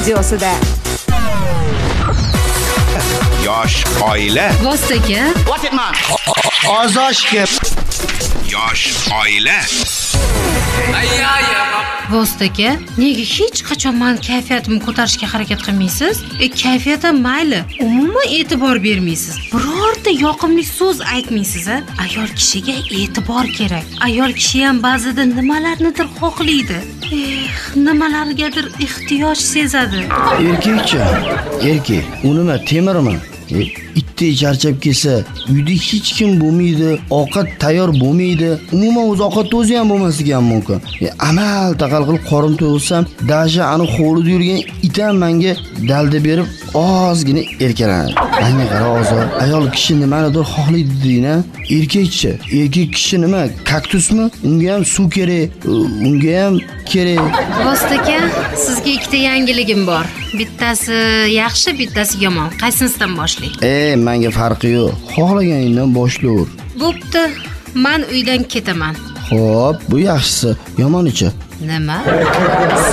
studiosida. Yosh oila. Vostaga. Ozoshga. Yosh oila. Vostaga, nega hech qachon men kayfiyatimni ko'tarishga harakat qilmaysiz? Kayfiyatim mayli, umuman e'tibor bermaysiz. Birorta yoqimli so'z aytmaysiz, a? Ayol kishiga e'tibor kerak. Ayol kishi ham ba'zida nimalarnidir xohlaydi. Nimalargadir ehtiyoj sezadi. Erkak, u nima temirmi? Itdek charchab kelsa, uyda hech kim bo'lmaydi, ovqat tayyor bo'lmaydi. Umuman o'z ovqatni o'zi ham bo'lmasligi ham mumkin. Amal taqal qilib qorin to'g'risam, dasha ani hovlida yurgan itam menga dalda berib, ozgina erkalanadi. Menga qara ozor, ayol kishi nimanidir xohlaydi deyna. Erkak kishi nima? Kaktusmi? Unga ham suv kerak, unga ham kerak. Vostaga, sizga ikkita yangiligim bor. Bittasi yaxshi, bittasi yomon. Qaysinisidan boshlaylik? Menga farqi yo'q. Xohlaganingdan boshlaver. Bo'pti, men uydan ketaman. Xo'p, bu yaxshisi. Yomonichi? Nima?